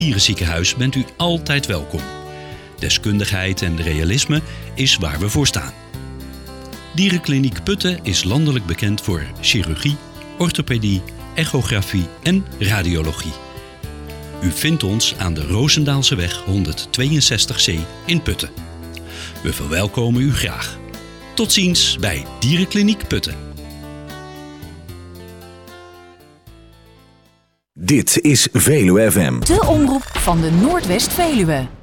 Dierenziekenhuis bent u altijd welkom. Deskundigheid en realisme is waar we voor staan. Dierenkliniek Putten is landelijk bekend voor chirurgie, orthopedie, echografie en radiologie. U vindt ons aan de Roosendaalseweg 162C in Putten. We verwelkomen u graag. Tot ziens bij Dierenkliniek Putten. Dit is Veluwe FM. De omroep van de Noordwest-Veluwe.